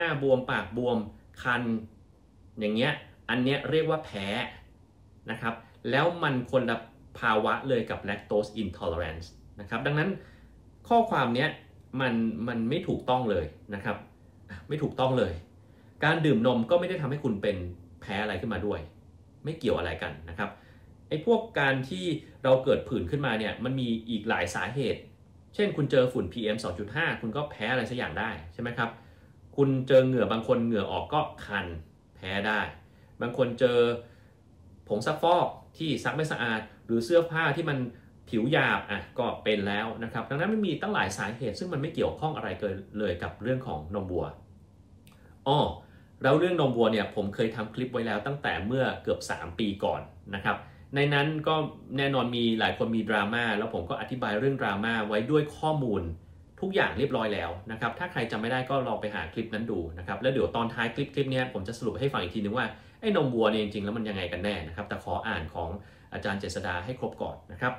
หน้าบวมปากบวมคันอย่างเงี้ยอันเนี้ยเรียกว่าแพ้นะครับแล้วมันคนละภาวะเลยกับ lactose intolerance นะครับดังนั้นข้อความเนี้ยมันไม่ถูกต้องเลยนะครับไม่ถูกต้องเลยการดื่มนมก็ไม่ได้ทำให้คุณเป็นแพ้อะไรขึ้นมาด้วยไม่เกี่ยวอะไรกันนะครับไอ้พวกการที่เราเกิดผื่นขึ้นมาเนี่ยมันมีอีกหลายสาเหตุเช่นคุณเจอฝุ่น PM 2.5 คุณก็แพ้อะไรสักอย่างได้ใช่ไหมครับคุณเจอเหงื่อบางคนเหงื่อออกก็คันแพ้ได้บางคนเจอผงซักฟอกที่ซักไม่สะอาดหรือเสื้อผ้าที่มันผิวหยาบก็เป็นแล้วนะครับดังนั้นมันมีตั้งหลายสาเหตุซึ่งมันไม่เกี่ยวข้องอะไรเลยกับเรื่องของนมวัวแล้วเรื่องนมวัวเนี่ยผมเคยทำคลิปไว้แล้วตั้งแต่เมื่อเกือบ3 ปีก่อนนะครับในนั้นก็แน่นอนมีหลายคนมีดราม่าแล้วผมก็อธิบายเรื่องดราม่าไว้ด้วยข้อมูลทุกอย่างเรียบร้อยแล้วนะครับถ้าใครจำไม่ได้ก็ลองไปหาคลิปนั้นดูนะครับแล้วเดี๋ยวตอนท้ายคลิปนี้ผมจะสรุปให้ฟังอีกทีนึงว่าไอ้นมวัวเนี่ยจริงๆแล้วมันยังไงกันแน่นะครับแต่ขออ่านของอาจารย์เจษฎาให้ครบก่อนนะครับ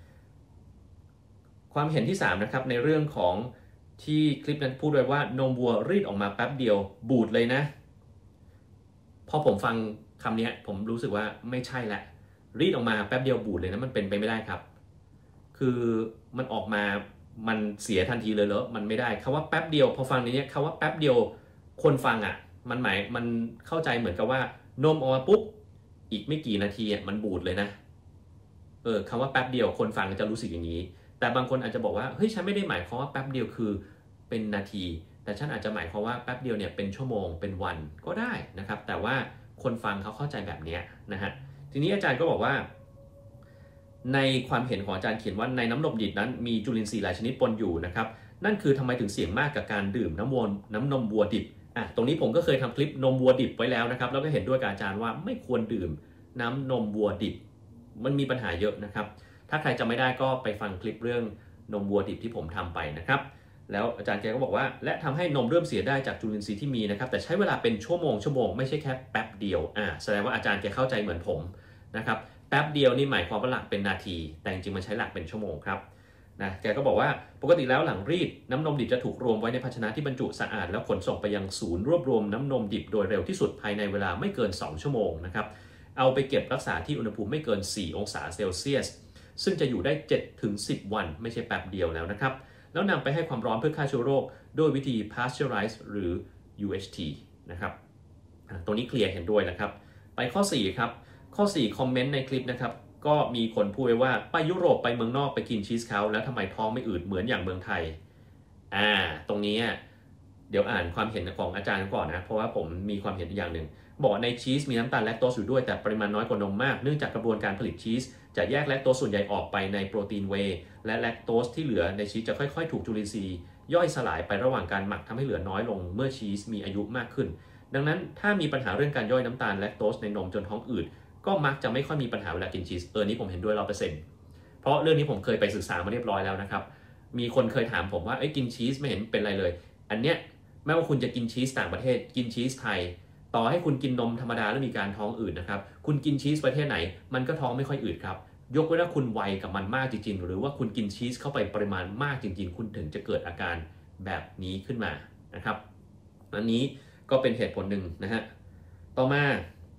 ความเห็นที่3นะครับในเรื่องของที่คลิปนั้นพูดไว้ว่านมวัวรีดออกมาแป๊บเดียวบูดเลยนะพอผมฟังคำนี้ผมรู้สึกว่าไม่ใช่แหละรีดออกมาแป๊บเดียวบูดเลยนะมันเป็นไปไม่ได้ครับคือมันออกมามันเสียทันทีเลยเหรอมันไม่ได้คำว่าแป๊บเดียวพอฟังในนี้คำว่าแป๊บเดียวคนฟังมันเข้าใจเหมือนกับว่านมออกมาปุ๊บอีกไม่กี่นาทีมันบูดเลยนะคำว่าแป๊บเดียวคนฟังจะรู้สึกอย่างนี้แต่บางคนอาจจะบอกว่าเฮ้ยฉันไม่ได้หมายความว่าแป๊บเดียวคือเป็นนาทีแต่ฉันอาจจะหมายความว่าแป๊บเดียวเนี่ยเป็นชั่วโมงเป็นวันก็ได้นะครับแต่ว่าคนฟังเขาเข้าใจแบบนี้นะฮะทีนี้อาจารย์ก็บอกว่าในความเห็นของอาจารย์เขียนว่าในน้ำนมดิบนั้นมีจุลินทรีย์หลายชนิดปนอยู่นะครับนั่นคือทำไมถึงเสี่ยงมากกับการดื่มน้ำนมวัวดิบตรงนี้ผมก็เคยทำคลิปนมวัวดิบไว้แล้วนะครับแล้วก็เห็นด้วยกับอาจารย์ว่าไม่ควรดื่มน้ำนมวัวดิบมันมีปัญหาเยอะนะครับถ้าใครจำไม่ได้ก็ไปฟังคลิปเรื่องนมวัวดิบที่ผมทำไปนะครับแล้วอาจารย์แกก็บอกว่าและทำให้นมเริ่มเสียได้จากจุลินทรีย์ที่มีนะครับแต่ใช้เวลาเป็นชั่วโมงไม่ใช่แค่แป๊บเดียวแสดงว่าอาจารย์แกเข้าใจเหมือนผมนะครับแป๊บเดียวนี่หมายความว่าหลักเป็นนาทีแต่จริงๆมันใช้หลักเป็นชั่วโมงครับนะแกก็บอกว่าปกติแล้วหลังรีดน้ำนมดิบจะถูกรวมไว้ในภาชนะที่บรรจุสะอาดแล้วขนส่งไปยังศูนย์รวบรวมน้ำนมดิบโดยเร็วที่สุดภายในเวลาไม่เกิน2 ชั่วโมงนะครับเอาไปเก็บรักษาที่อุณหภูมิไม่เกิน4 องศาเซลเซียสซึ่งจะอยู่ได้7 ถึง 10 วันไม่ใช่แป๊บเดียวแล้วนะครับแล้วนำไปให้ความร้อนเพื่อฆ่าเชื้อโรคโดยวิธี pasteurize หรือ UHT นะครับตรงนี้เคลียร์เห็นด้วยนะครับไปข้อ4ครับข้อ4คอมเมนต์ในคลิปนะครับก็มีคนพูดไว้ว่าไปยุโรปไปเมืองนอกไปกินชีสเขาแล้วทำไมท้องไม่อืดเหมือนอย่างเมืองไทยตรงนี้เดี๋ยวอ่านความเห็นของอาจารย์ก่อนนะเพราะว่าผมมีความเห็นอย่างหนึ่งบอกในชีสมีน้ำตาลแลคโตสอยู่ด้วยแต่ปริมาณน้อยกว่านมมากเนื่องจากกระบวนการผลิตชีสจะแยกแลคโตสส่วนใหญ่ออกไปในโปรตีนเวย์และแลคโตสที่เหลือในชีสจะค่อยๆถูกจุลินทรีย์ย่อยสลายไประหว่างการหมักทำให้เหลือน้อยลงเมื่อชีสมีอายุมากขึ้นดังนั้นถ้ามีปัญหาเรื่องการย่อยน้ำตาลแลคโตสในนมจนท้องอืดก็มักจะไม่ค่อยมีปัญหาเวลากินชีสนี้ผมเห็นด้วย100%เพราะเรื่องนี้ผมเคยไปศึกษามาเรียบร้อยแล้วนะครับมีคนเคยถามผมว่ากินชีสไม่เห็นเป็นไรเลยอันเนี้ยไม่ว่าคุณจะกินชีสต่างประเทศกินชีสไทยต่อให้คุณกินนมธรรมดาแล้วมีการท้องอืดนะครับคุณกินชีสประเทศไหนมันก็ท้องไม่ค่อยอืดครับยกเว้นว่าคุณไวกับมันมากจริงๆหรือว่าคุณกินชีสเข้าไปปริมาณมากจริงๆคุณถึงจะเกิดอาการแบบนี้ขึ้นมานะครับอันนี้ก็เป็นเหตุผลหนึ่งนะฮะต่อมา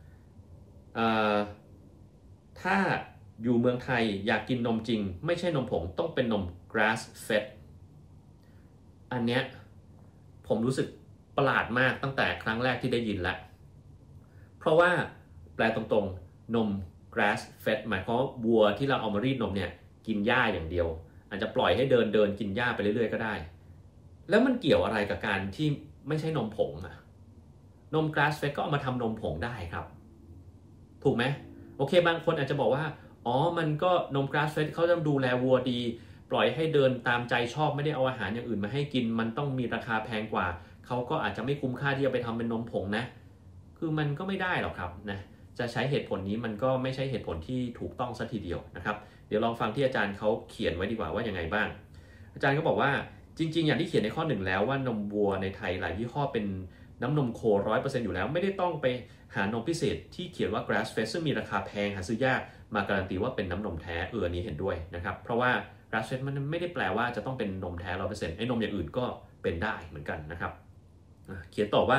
ถ้าอยู่เมืองไทยอยากกินนมจริงไม่ใช่นมผงต้องเป็นนม grass fed อันเนี้ยผมรู้สึกประหลาดมากตั้งแต่ครั้งแรกที่ได้ยินแล้วเพราะว่าแปลตรงๆนม grass fed หมายความว่าวัวที่เราเอามารีดนมเนี่ยกินหญ้าอย่างเดียวอาจจะปล่อยให้เดินกินหญ้าไปเรื่อยๆก็ได้แล้วมันเกี่ยวอะไรกับการที่ไม่ใช่นมผงนม grass fed ก็เอามาทำนมผงได้ครับถูกไหมโอเคบางคนอาจจะบอกว่ามันก็นม grass fed เขาต้องดูแลวัวดีปล่อยให้เดินตามใจชอบไม่ได้เอาอาหารอย่างอื่นมาให้กินมันต้องมีราคาแพงกว่าเขาก็อาจจะไม่คุ้มค่าที่จะไปทำเป็นนมผงนะคือมันก็ไม่ได้หรอกครับนะจะใช้เหตุผลนี้มันก็ไม่ใช่เหตุผลที่ถูกต้องซะทีเดียวนะครับเดี๋ยวลองฟังที่อาจารย์เขาเขียนไว้ดีกว่าว่ายังไงบ้างอาจารย์ก็บอกว่าจริงๆอย่างที่เขียนในข้อ1แล้วว่านมวัวในไทยหลายยี่ห้อเป็นน้ำนมโค 100% อยู่แล้วไม่ได้ต้องไปหานมพิเศษที่เขียนว่า grass fed ซึ่งมีราคาแพงหาซื้อยากมาการันตีว่าเป็นน้ำนมแท้อันนี้เห็นด้วยนะครับเพราะว่า grass fed มันไม่ได้แปลว่าจะต้องเป็นนมแท้ 100% ไอ้นมอย่างอื่นก็เป็นได้เหมือนกันนะครับเขียนต่อว่า